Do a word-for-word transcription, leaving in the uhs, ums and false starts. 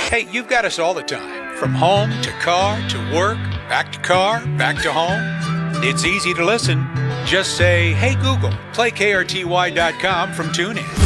Hey, you've got us all the time. From home to car to work, back to car, back to home. It's easy to listen. Just say, hey Google, play K R T Y dot com from TuneIn.